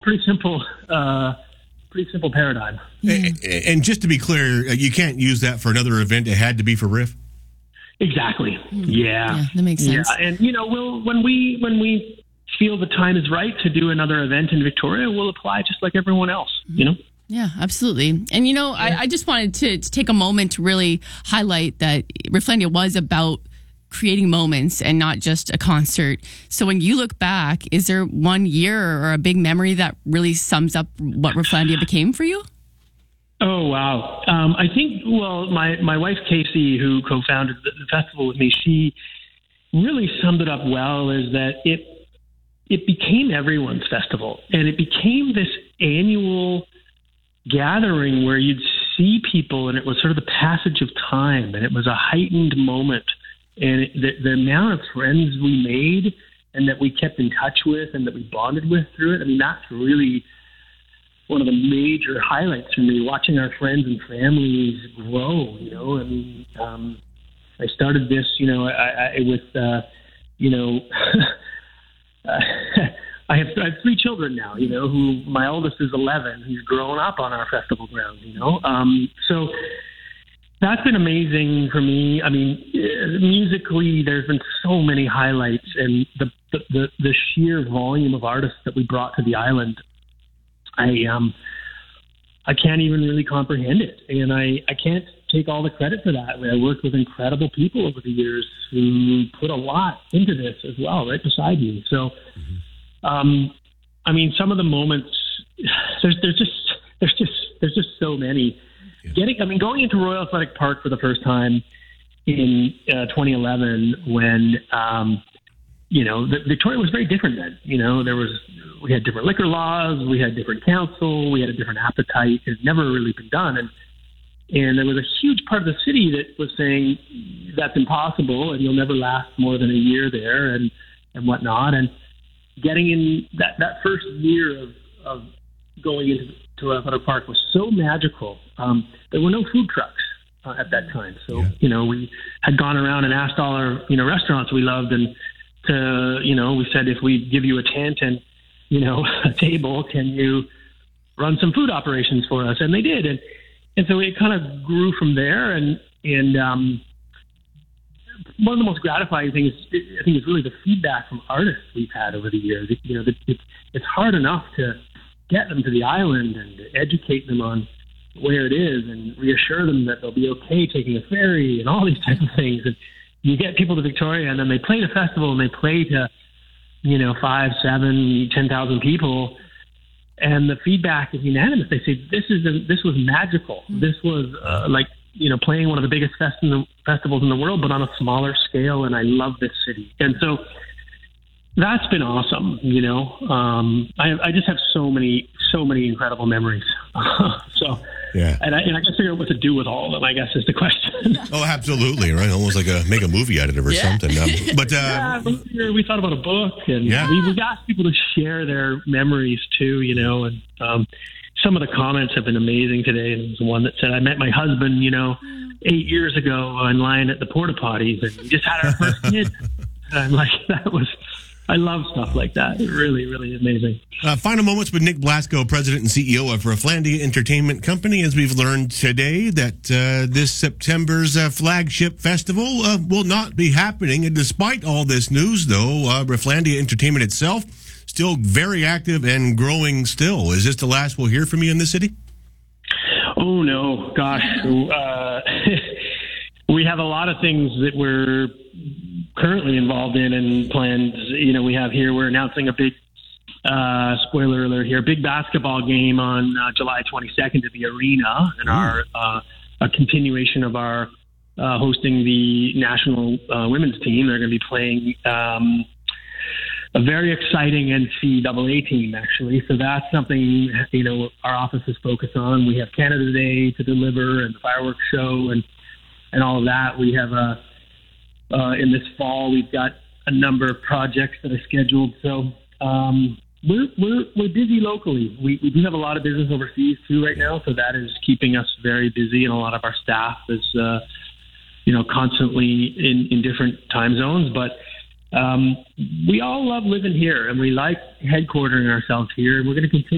pretty simple paradigm. And just to be clear, you can't use that for another event. It had to be for Riff. Exactly. Yeah, that makes sense. Yeah, and when we feel the time is right to do another event in Victoria, we'll apply just like everyone else. Yeah, absolutely. And, I just wanted to take a moment to really highlight that Rifflandia was about creating moments and not just a concert. So when you look back, is there one year or a big memory that really sums up what Rifflandia became for you? Oh, wow. I think, my wife, Casey, who co-founded the festival with me, she really summed it up well, is that it became everyone's festival. And it became this annual gathering where you'd see people, and it was sort of the passage of time, and it was a heightened moment. And the amount of friends we made and that we kept in touch with and that we bonded with through it, I mean, that's really one of the major highlights for me, watching our friends and families grow. I mean, I started this, I have 3 children now, who my oldest is 11. He's grown up on our festival grounds, So that's been amazing for me. I mean, musically, there's been so many highlights, and the sheer volume of artists that we brought to the island, I can't even really comprehend it. And I can't take all the credit for that. I worked with incredible people over the years who put a lot into this as well, right beside me. So, I mean, some of the moments, there's just so many. Going into Royal Athletic Park for the first time in 2011, when Victoria was very different then. We had different liquor laws, we had different council, we had a different appetite. It had never really been done, and there was a huge part of the city that was saying that's impossible, and you'll never last more than a year there, and whatnot. And getting in that first year of going into Royal Athletic Park was so magical. There were no food trucks at that time, so we had gone around and asked all our restaurants we loved, and we said, if we give you a tent and a table, can you run some food operations for us? And they did, and so it kind of grew from there. And one of the most gratifying things, I think, is really the feedback from artists we've had over the years. It's hard enough to get them to the island and to educate them on where it is and reassure them that they'll be okay taking a ferry and all these types of things. And you get people to Victoria, and then they play the festival, and they play to 5, 7, 10,000 people, and the feedback is unanimous. They say this was magical. This was playing one of the biggest festivals in the world, but on a smaller scale. And I love this city, and so that's been awesome. I just have so many incredible memories. So. Yeah. And I got to figure out what to do with all of them, I guess, is the question. Oh, absolutely, right? Almost like make a movie out of it or something. We thought about a book, and we've asked people to share their memories too, and some of the comments have been amazing today. And there was one that said, I met my husband, 8 years ago in line at the porta potties, and we just had our first kid. And I'm like, I love stuff like that. It's really, really amazing. Final moments with Nick Blasco, President and CEO of Rifflandia Entertainment Company. As we've learned today that this September's flagship festival will not be happening. And despite all this news, though, Rifflandia Entertainment itself still very active and growing still. Is this the last we'll hear from you in the city? Oh, no. Gosh. We have a lot of things that we're currently involved in and plans. We have here, we're announcing a big, spoiler alert here, big basketball game on July 22nd at the arena, and a continuation of our hosting the national women's team. They're going to be playing a very exciting NCAA team, actually. So that's something, our office is focused on. We have Canada Day to deliver, and the fireworks show, and all of that. We have in this fall, we've got a number of projects that are scheduled. So we're busy locally. We do have a lot of business overseas too right now, so that is keeping us very busy. And a lot of our staff is, constantly in different time zones. But we all love living here, and we like headquartering ourselves here. And we're going to continue